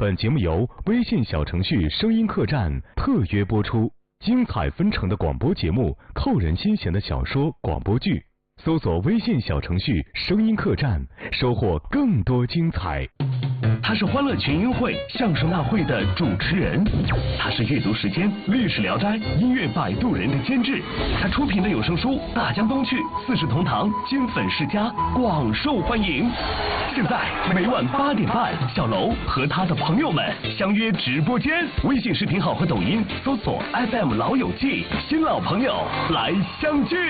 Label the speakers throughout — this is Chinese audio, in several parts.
Speaker 1: 本节目由微信小程序声音客栈特约播出，精彩纷呈的广播节目，扣人心弦的小说广播剧，搜索微信小程序声音客栈，收获更多精彩。
Speaker 2: 他是欢乐群英会相声大会的主持人，他是阅读时间历史聊斋音乐摆渡人的监制，他出品的有声书《大江东去》四世同堂金粉世家广受欢迎。现在每晚8点半，小楼和他的朋友们相约直播间，微信视频号和抖音搜索 FM 老友记，新老朋友来相聚。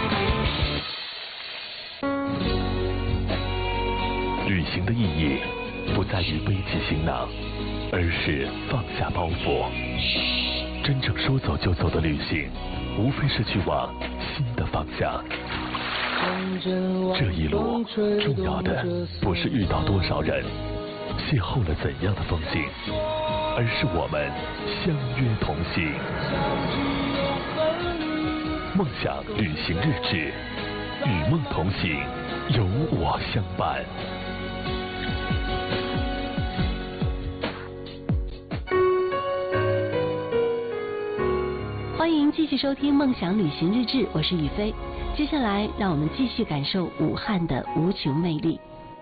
Speaker 2: 旅行的意义不在于背起行囊，而是放下包袱。真正说走就走的旅行，无非是去往新的方向。这一路重要的不是遇到多少人，邂逅了怎样的风景，而是我们相约同行。梦想旅行日志，与梦同行，有我相伴。
Speaker 3: 欢迎继续收听梦想旅行日志，我是雨飞。接下来让我们继续感受武汉的无穷魅力。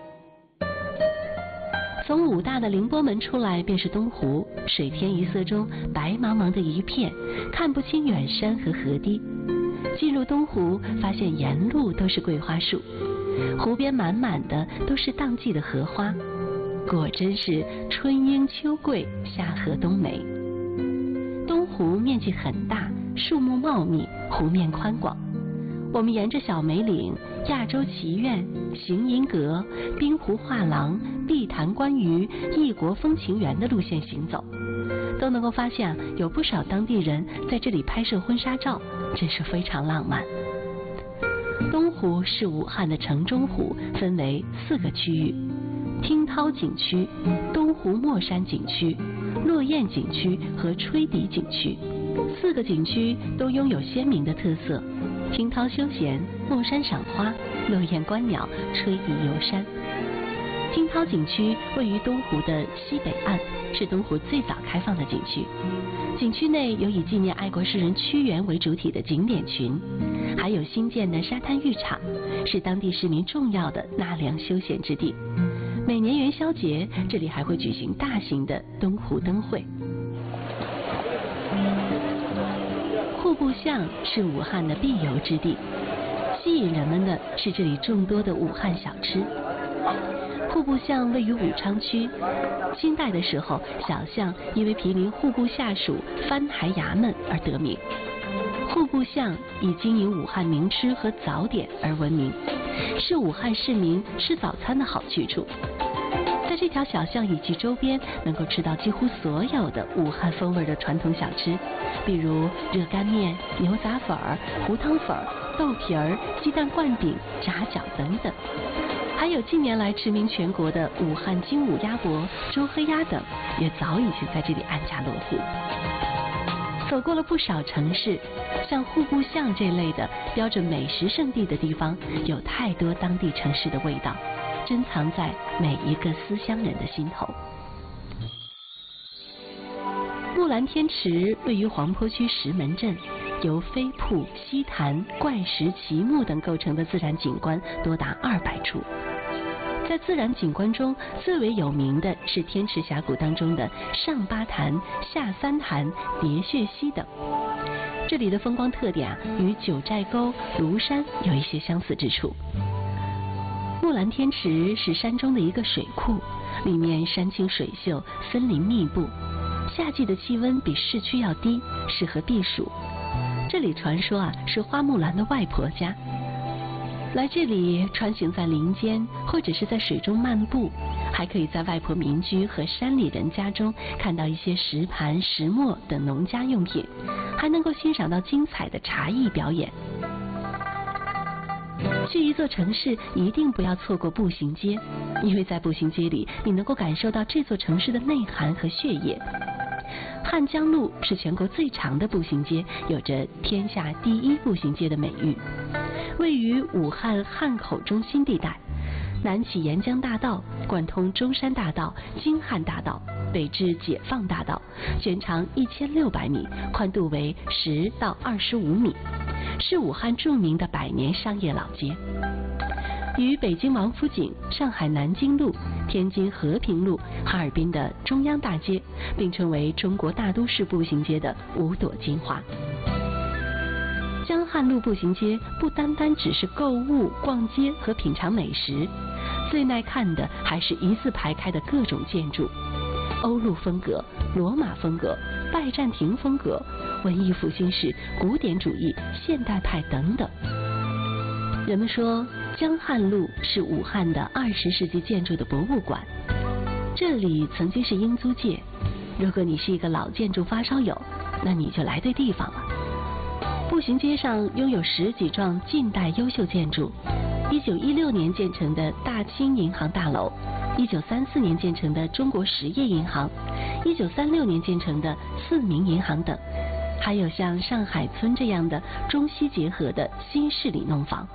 Speaker 3: 从武大的凌波门出来便是东湖，水天一色中白茫茫的一片，看不清远山和河堤。进入东湖，发现沿路都是桂花树，湖边满满的都是当季的荷花，果真是春樱秋桂，夏荷冬梅。东湖面积很大，树木茂密，湖面宽广。我们沿着小梅岭、亚洲棋院、行吟阁、滨湖画廊、碧潭观鱼、异国风情园的路线行走，都能够发现有不少当地人在这里拍摄婚纱照，真是非常浪漫。东湖是武汉的城中湖，分为4个区域：听涛景区、东湖墨山景区、落雁景区和吹笛景区。4个景区都拥有鲜明的特色：听涛休闲、墨山赏花、落雁观鸟、吹笛游山。听涛景区位于东湖的西北岸，是东湖最早开放的景区。景区内有以纪念爱国诗人屈原为主体的景点群，还有新建的沙滩浴场，是当地市民重要的纳凉休闲之地。每年元宵节，这里还会举行大型的东湖灯会。户部巷是武汉的必游之地，吸引人们的是这里众多的武汉小吃。户部巷位于武昌区，清代的时候，小巷因为毗邻户部下属藩台衙门而得名。户部巷以经营武汉名吃和早点而闻名，是武汉市民吃早餐的好去处。在这条小巷以及周边，能够吃到几乎所有的武汉风味的传统小吃，比如热干面、牛杂粉儿、胡汤粉儿、豆皮儿、鸡蛋灌饼、炸饺等等。还有近年来驰名全国的武汉精武鸭脖、周黑鸭等，也早已经在这里安家落户。走过了不少城市，像户部巷这类的标准美食圣地的地方，有太多当地城市的味道，珍藏在每一个思乡人的心头。木兰天池位于黄坡区石门镇，由飞瀑、溪潭、怪石、奇木等构成的自然景观多达200处。在自然景观中，最为有名的是天池峡谷当中的上八潭、下三潭、叠穴溪等。这里的风光特点与九寨沟、庐山有一些相似之处。木兰天池是山中的一个水库，里面山清水秀，森林密布，夏季的气温比市区要低，适合避暑。这里传说是花木兰的外婆家。来这里穿行在林间，或者是在水中漫步，还可以在外婆民居和山里人家中看到一些石盘、石磨等农家用品，还能够欣赏到精彩的茶艺表演。去一座城市一定不要错过步行街，因为在步行街里，你能够感受到这座城市的内涵和血液。汉江路是全国最长的步行街，有着天下第1步行街的美誉。位于武汉汉口中心地带，南起沿江大道，贯通中山大道、京汉大道， 北至解放大道，全长1600米，宽度为10到25米，是武汉著名的百年商业老街。与北京王府井、上海南京路、天津和平路、哈尔滨的中央大街并称为中国大都市步行街的5朵金花。江汉路步行街不单单只是购物、逛街和品尝美食，最耐看的还是一字排开的各种建筑，欧陆风格、罗马风格、拜占庭风格、文艺复兴式、古典主义、现代派等等。人们说江汉路是武汉的20世纪建筑的博物馆，这里曾经是英租界。如果你是一个老建筑发烧友，那你就来对地方了。步行街上拥有10几幢近代优秀建筑，1916年建成的大清银行大楼，1934年建成的中国实业银行，1936年建成的四民银行等，还有像上海村这样的中西结合的新式里弄房。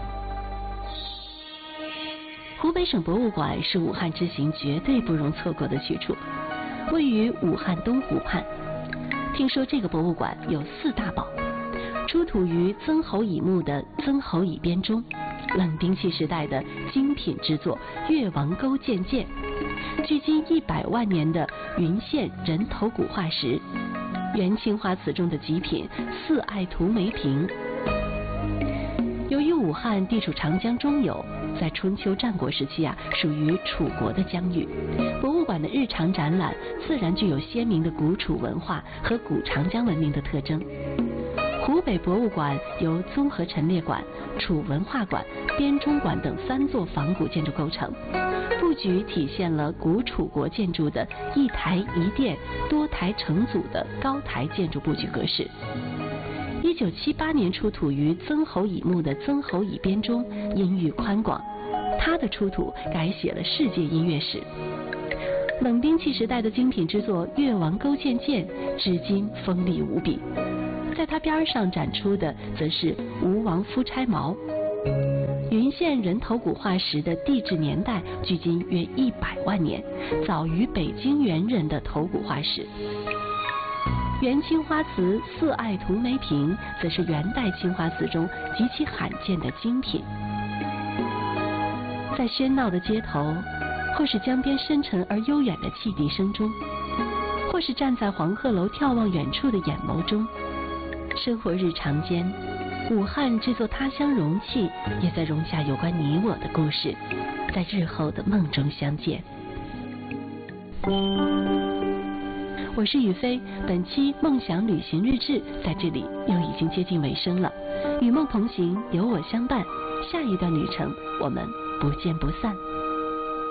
Speaker 3: 湖北省博物馆是武汉之行绝对不容错过的去处，位于武汉东湖畔。听说这个博物馆有4大宝：出土于曾侯乙墓的曾侯乙编钟，冷兵器时代的精品之作越王勾践剑，距今100万年的云县人头骨化石，元青花瓷中的极品四爱图梅瓶。由于武汉地处长江中游，在春秋战国时期属于楚国的疆域，博物馆的日常展览自然具有鲜明的古楚文化和古长江文明的特征。湖北博物馆由综合陈列馆、楚文化馆、编钟馆等3座仿古建筑构成，布局体现了古楚国建筑的一台一殿、多台成组的高台建筑布局格式。1978年出土于曾侯乙墓的曾侯乙编钟音域宽广，它的出土改写了世界音乐史。冷兵器时代的精品之作越王勾践剑至今锋利无比，在它边上展出的则是吴王夫差矛。云县人头骨化石的地质年代距今约100万年，早于北京猿人的头骨化石。元青花瓷四爱图梅瓶则是元代青花瓷中极其罕见的精品。在喧闹的街头，或是江边深沉而悠远的汽笛声中，或是站在黄鹤楼眺望远处的眼眸中，生活日常间，武汉这座他乡容器也在容下有关你我的故事，在日后的梦中相见。我是雨飞，本期梦想旅行日志在这里又已经接近尾声了。与梦同行，有我相伴，下一段旅程我们不见不散。